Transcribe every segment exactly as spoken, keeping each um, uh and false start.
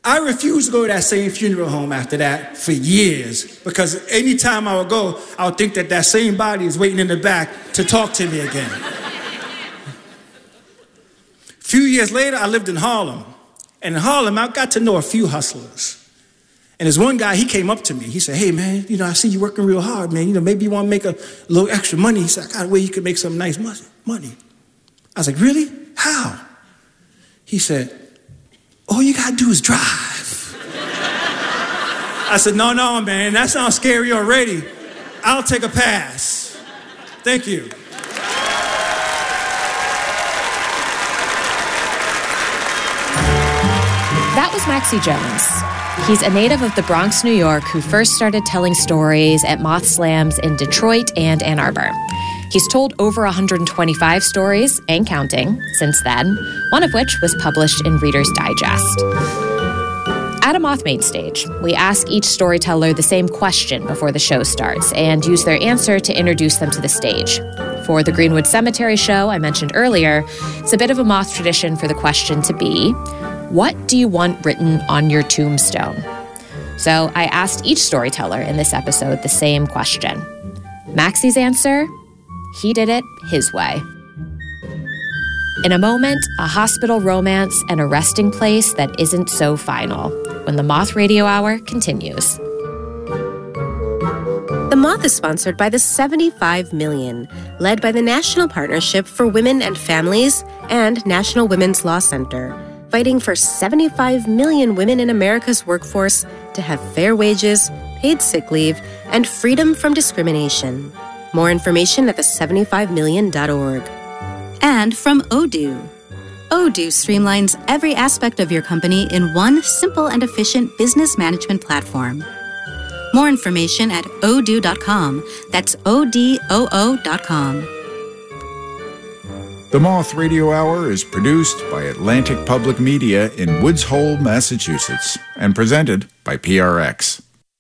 I refused to go to that same funeral home after that for years, because anytime I would go, I would think that that same body is waiting in the back to talk to me again. A few years later, I lived in Harlem. And in Harlem, I got to know a few hustlers. And there's one guy, he came up to me. He said, hey, man, you know, I see you working real hard, man. You know, maybe you want to make a little extra money. He said, I got a way you could make some nice money. I was like, really? How? He said, all you got to do is drive. I said, no, no, man, that sounds scary already. I'll take a pass. Thank you. That was Maxie Jones. He's a native of the Bronx, New York, who first started telling stories at Moth Slams in Detroit and Ann Arbor. He's told over one hundred twenty-five stories, and counting, since then, one of which was published in Reader's Digest. At a Moth Main Stage, we ask each storyteller the same question before the show starts and use their answer to introduce them to the stage. For the Greenwood Cemetery show I mentioned earlier, it's a bit of a Moth tradition for the question to be, what do you want written on your tombstone? So I asked each storyteller in this episode the same question. Maxie's answer? He did it his way. In a moment, a hospital romance and a resting place that isn't so final, when the Moth Radio Hour continues. The Moth is sponsored by the seventy-five million, led by the National Partnership for Women and Families and National Women's Law Center, fighting for seventy-five million women in America's workforce to have fair wages, paid sick leave, and freedom from discrimination. More information at the seventy-five million dot org. And from Odoo. Odoo streamlines every aspect of your company in one simple and efficient business management platform. More information at odoo dot com. That's O D O O dot com. The Moth Radio Hour is produced by Atlantic Public Media in Woods Hole, Massachusetts, and presented by P R X.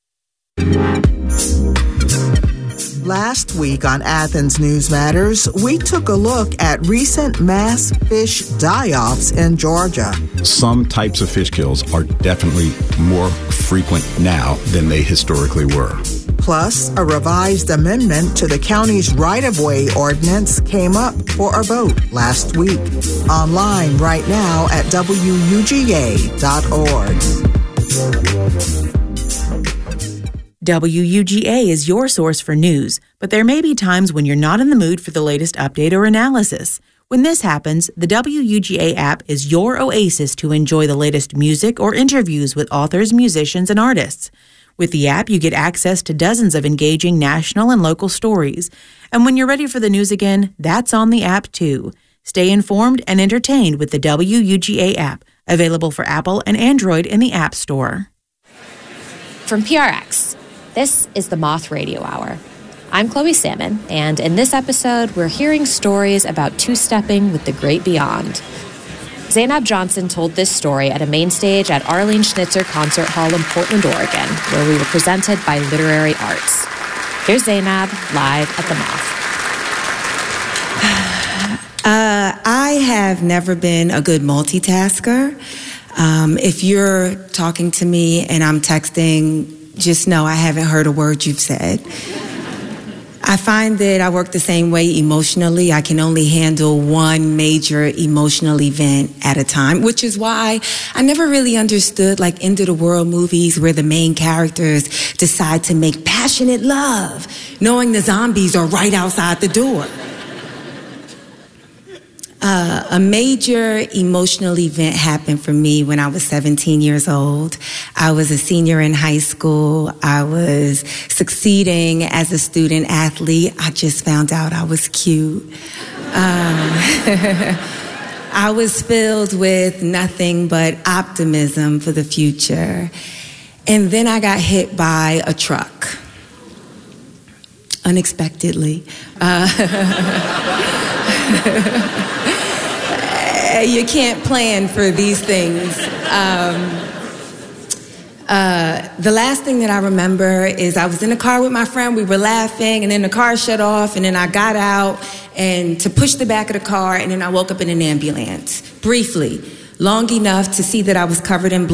Last week on Athens News Matters, we took a look at recent mass fish die-offs in Georgia. Some types of fish kills are definitely more frequent now than they historically were. Plus, a revised amendment to the county's right-of-way ordinance came up for a vote last week. Online right now at W U G A dot org. W U G A is your source for news, but there may be times when you're not in the mood for the latest update or analysis. When this happens, the W U G A app is your oasis to enjoy the latest music or interviews with authors, musicians, and artists. With the app, you get access to dozens of engaging national and local stories. And when you're ready for the news again, that's on the app too. Stay informed and entertained with the W U G A app, available for Apple and Android in the App Store. From P R X, this is the Moth Radio Hour. I'm Chloe Salmon, and in this episode, we're hearing stories about two-stepping with the great beyond. Zainab Johnson told this story at a main stage at Arlene Schnitzer Concert Hall in Portland, Oregon, where we were presented by Literary Arts. Here's Zainab live at the Moth. Uh, I have never been a good multitasker. Um, if you're talking to me and I'm texting, just know I haven't heard a word you've said. I find that I work the same way emotionally. I can only handle one major emotional event at a time, which is why I never really understood like end of the world movies where the main characters decide to make passionate love, knowing the zombies are right outside the door. Uh, a major emotional event happened for me when I was seventeen years old. I was a senior in high school. I was succeeding as a student athlete. I just found out I was cute. Um, I was filled with nothing but optimism for the future. And then I got hit by a truck. Unexpectedly. Uh, You can't plan for these things. Um, uh, the last thing that I remember is I was in the car with my friend. We were laughing, and then the car shut off, and then I got out and to push the back of the car, and then I woke up in an ambulance, briefly, long enough to see that I was covered in blood.